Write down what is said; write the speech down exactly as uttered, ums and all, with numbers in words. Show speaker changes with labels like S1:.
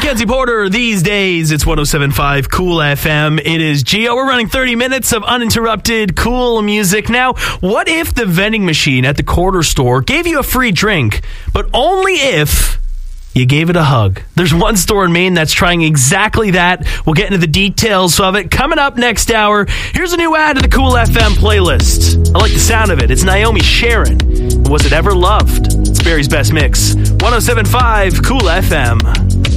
S1: Mackenzie Porter. These days, it's one oh seven point five Cool F M. It is Gio. We're running thirty minutes of uninterrupted, cool music. Now, what if the vending machine at the quarter store gave you a free drink, but only if you gave it a hug? There's one store in Maine that's trying exactly that. We'll get into the details of it coming up next hour. Here's a new ad to the Cool F M playlist. I like the sound of it. It's Naomi Sharon. Was It Ever Loved? It's Barry's Best Mix. one oh seven point five Cool F M.